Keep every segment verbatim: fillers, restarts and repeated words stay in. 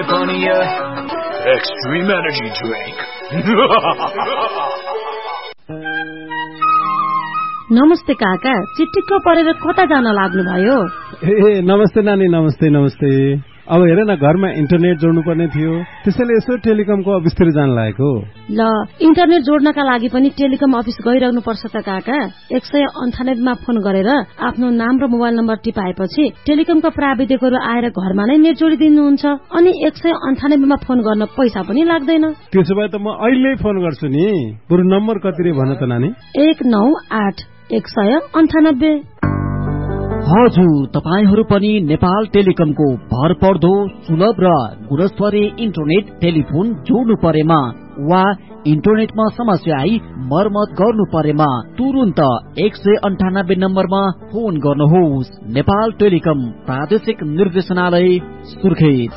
पनि extreme energy drink. नमस्ते काका, चिट्टिक्क परेर कता जान लाग्नु भयो? ए नमस्ते नानी, नमस्ते नमस्ते। अब हेर न, घरमा इन्टरनेट जोड्नु पर्ने थियो, त्यसैले यसो टेलिकमको अफिसतिर जान लागेको। ल, इन्टरनेट जोड्नका लागि पनि टेलिकम अफिस गइरहनु पर्छ त काका। एक सय अन्ठानब्बेमा फोन गरेर आफ्नो नाम र मोबाइल नम्बर टिपाएपछि टेलिकमका प्राविधिकहरू आएर घरमा नै नेट जोडिदिनुहुन्छ। अनि एक सय अन्ठानब्बेमा फोन गर्न पैसा पनि लाग्दैन। त्यसो भए त म अहिले फोन गर्छु नि। बरु नम्बर कति रे भन त नानी? एक नौ आठ एक सय अन्ठानब्बे। हजुर, तपाईहरू पनि नेपाल टेलिकमको भरपर्दो सुलभ र गुणस्तरीय इन्टरनेट टेलिफोन जोड्नु परेमा वा इन्टरनेटमा समस्या आई मर्मत गर्नु परेमा तुरुन्त एक सय अन्ठानब्बे नम्बरमा फोन गर्नुहोस्। नेपाल टेलिकम प्रादेशिक निर्देशनालय सुर्खेत।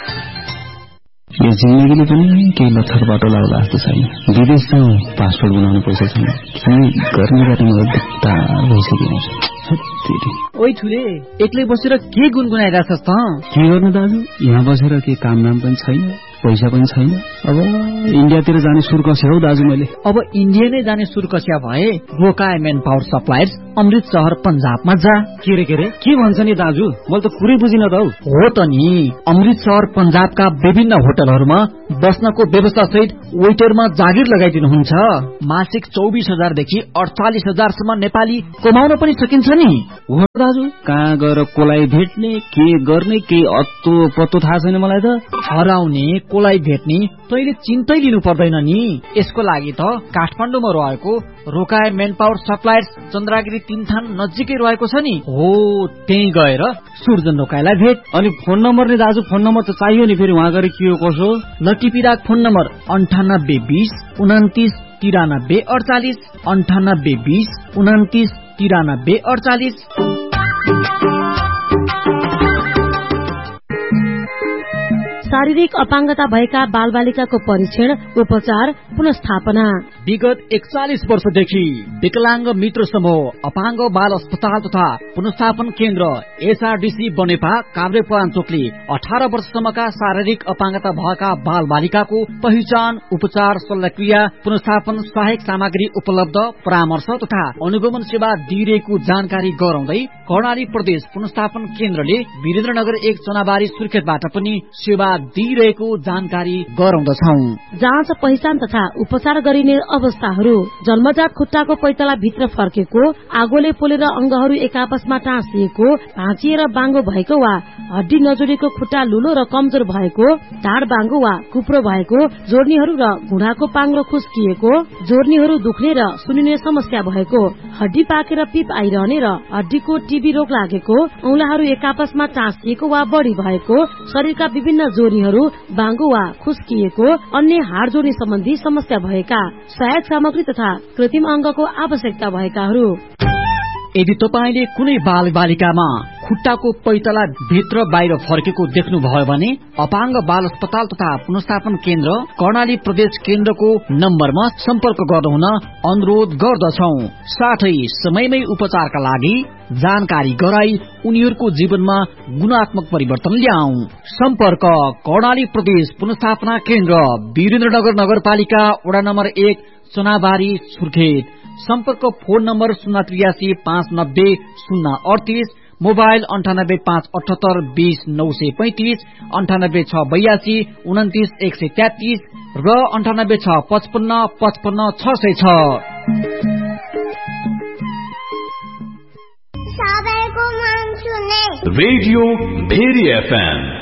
यो जिन्दगीले पनि केही लक्षण बाटो लाग्ला जस्तो छैन। विदेश जाउँ, पासपोर्ट बनाउनु पैसा छैन। अनि गर्ने बाटोमा दिक्कत भइसकेको छ। ओइ ठुले, एक्लै बसेर के गुनगुनाइरहेछस् त? के गर्नु दाजु, यहाँ बसेर के काम नाम पनि छैन, पैसा पनि छैन। अब इन्डियातिर जाने सुर कस्या हौ दाजु मैले। अब इन्डिया नै जाने सुर कस्या भए रोकाय मेन पावर सप्लायर्स अमृत शहर पंजाबमा जा। के रे के रे के भन्छ नि दाजु, मैले त पुरै बुझिन त हौ। हो त नि, अमृत शहर पंजाबका विभिन्न होटलहरूमा बस्नको व्यवस्था सहित वेटरमा जागिर लगाइदिनुहुन्छ। मासिक चौबिस हजार देखि अडचालिस हजारसम्म नेपाली कमाउन पनि सकिन्छ नि। हो दाजु, कहाँ गएर कोलाई भेट्ने, के गर्ने, के अत्तो पत्तो थाहा छैन मलाई त। हराउने कोलाई भेट्ने तैले चिन्तै लिनु पर्दैन नि। यसको लागि त काठमाडौँमा रहेको रोकाय मेन पावर सप्लायर्स चन्द्रागिरी तीनथान नजिकै रहेको छ नि। हो, त्यही गएर सुर्जन रोकायलाई भेट। अनि फोन नम्बर नि दाजु, फोन नम्बर त चाहियो नि, फेरि उहाँ गएर के हो कसो। लटिपिराक फोन नम्बर अन्ठानब्बे बीस उन्तिस तिरानब्बे अडचालिस अन्ठानब्बे बीस उन्तिस तिरानब्बे अडचालिस। शारीरिक अपाङ्गता भएका बालबालिकाको परीक्षण, उपचार, पुनस्थापना। विगत एकचालिस वर्षदेखि विकलाङ्ग मित्र समूह अपाङ्ग बाल अस्पताल तथा पुनस्थापन केन्द्र एसआरडीसी बनेपा काभ्रेपलाञ्चोकले अठार वर्षसम्मका शारीरिक अपाङ्गता भएका बाल बालिकाको पहिचान, उपचार, शल्यक्रिया, पुनस्थापन सहायक सामग्री उपलब्ध, परामर्श तथा अनुगमन सेवा दिइरहेको जानकारी गराउँदै कर्णाली प्रदेश पुनस्थापन केन्द्रले वीरेन्द्रनगर एक चनाबारी सुर्खेतबाट पनि सेवा दिइरहेको जानकारी गराउँदछौं। जाँच, पहिचान तथा उपचार गरिने अवस्थाहरू: जन्मजात खुट्टाको पैतला भित्र फर्केको, आगोले पोलेर अंगहरू एक आपसमा टाँसिएको, भाँचिएर बाङ्गो भएको वा हड्डी नजोडेको खुट्टा लुलो र कमजोर भएको, ढाड बाङ्गो वा कुप्रो भएको, जोर्नीहरू र घुँडाको पाङ्रो खुस्किएको, जोर्नीहरू दुख्ने र सुनिने समस्या भएको, हड्डी पाकेर पिप आइरहने र हड्डीको टिबी रोग लागेको, औंलाहरू एक आपसमा टाँसिएको वा बढी भएको, शरीरका विभिन्न जोर्नीहरू बाङ्गो वा खुस्किएको, अन्य हाड जोड्ने सम्बन्धी समस्या भएका, सहायक सामग्री तथा कृत्रिम अंगको आवश्यकता भएकाहरू। यदि तपाईले कुनै बाल बालिकामा खुट्टाको पैतला भित्र बाहिर फर्केको देख्नुभयो भने अपाङ्ग बाल अस्पताल तथा पुनस्थापन केन्द्र कर्णाली प्रदेश केन्द्रको नम्बरमा सम्पर्क गर्नुहुन अनुरोध गर्दछौ। साथै समयमै उपचारका लागि जानकारी गराई उनीहरूको जीवनमा गुणात्मक परिवर्तन ल्याऊ। सम्पर्क कर्णाली प्रदेश पुनस्थापना केन्द्र, वीरेन्द्रनगर नगरपालिका, वडा नम्बर एक, चनाबारी, सुर्खेत। सम्पर्क फोन नम्बर शून्य त्रियासी पाँच नब्बे शून्य अडतिस, मोबाइल अन्ठानब्बे पाँच अठहत्तर बीस नौ सय पैंतिस, अन्ठानब्बे छ बयासी उन्तिस एक सय तेत्तिस र अन्ठानब्बे छ पचपन्न पचपन्न छ सय छ। Radio very FM